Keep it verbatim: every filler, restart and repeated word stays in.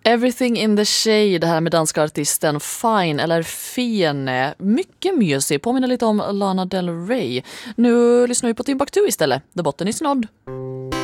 Everything in the Shade, det här med danska artisten Fine eller Fine. Mycket mysig, påminner lite om Lana Del Rey. Nu lyssnar vi på Timbuktu istället. The botten is nådd.